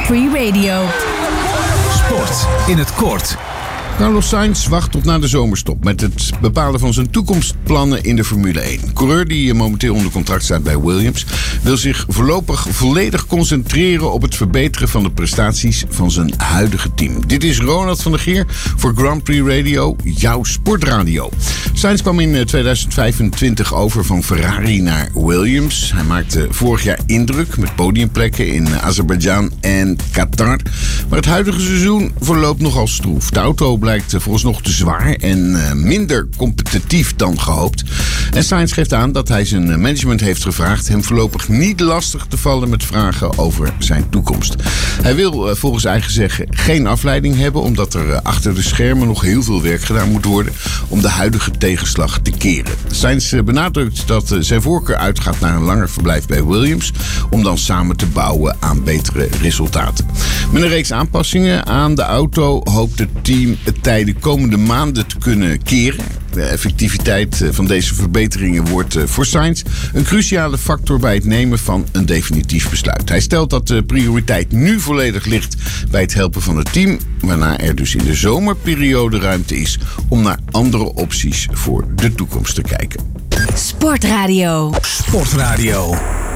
Free Radio. Sport in het kort. Carlos Sainz wacht tot na de zomerstop met het bepalen van zijn toekomstplannen in de Formule 1. Coureur die momenteel onder contract staat bij Williams wil zich voorlopig volledig concentreren op het verbeteren van de prestaties van zijn huidige team. Dit is Ronald van der Geer voor Grand Prix Radio, jouw sportradio. Sainz kwam in 2025 over van Ferrari naar Williams. Hij maakte vorig jaar indruk met podiumplekken in Azerbeidzjan en Qatar. Maar het huidige seizoen verloopt nogal stroef. De auto blijkt vooralsnog te zwaar en minder competitief dan gehoopt. En Sainz geeft aan dat hij zijn management heeft gevraagd hem voorlopig niet lastig te vallen met vragen over zijn toekomst. Hij wil volgens eigen zeggen geen afleiding hebben, omdat er achter de schermen nog heel veel werk gedaan moet worden om de huidige tegenslag te keren. Sainz benadrukt dat zijn voorkeur uitgaat naar een langer verblijf bij Williams, om dan samen te bouwen aan betere resultaten. Met een reeks aanpassingen aan de auto hoopt het team het tij de komende maanden te kunnen keren. De effectiviteit van deze verbeteringen wordt voor Sainz een cruciale factor bij het nemen van een definitief besluit. Hij stelt dat de prioriteit nu volledig ligt bij het helpen van het team, waarna er dus in de zomerperiode ruimte is om naar andere opties voor de toekomst te kijken. Sportradio. Sportradio.